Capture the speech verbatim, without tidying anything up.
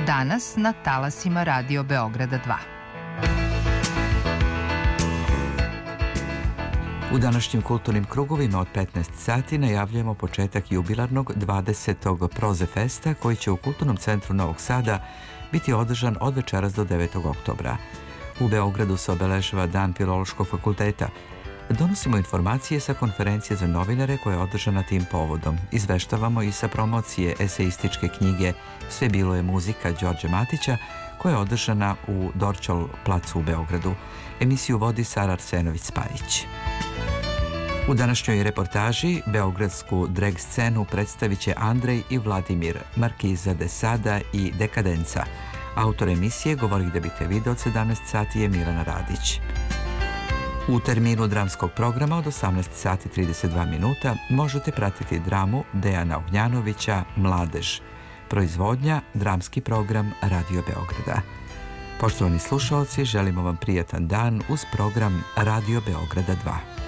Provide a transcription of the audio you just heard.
danas na talasima Radio Beograda dva. U današnjim kulturnim krugovima od petnaest sati najavljujemo početak jubilarnog dvadesetog Proze Festa koji će u Kulturnom centru Novog Sada biti održan od večeras do devetog oktobra. U Beogradu se obeležava Dan Filološkog fakulteta. Donosimo informacije sa konferencije za novinare koja je održana tim povodom. Izveštavamo i sa promocije eseističke knjige Sve bilo je muzika Đorđe Matića koja je održana u Dorćol placu u Beogradu. Emisiju vodi Sara Arsenović-Spajić. U današnjoj reportaži beogradsku drag scenu predstavit će Andrej i Vladimir, Markiza de Sada i Dekadenca. Autor emisije Govori gde bi te video od sedamnaest sati je Milana Radić. U terminu dramskog programa od osamnaest sati trideset dva minuta možete pratiti dramu Dejana Ognjanovića Mladež. Proizvodnja, dramski program Radio Beograda. Poštovani slušaoci, želimo vam prijatan dan uz program Radio Beograda dva.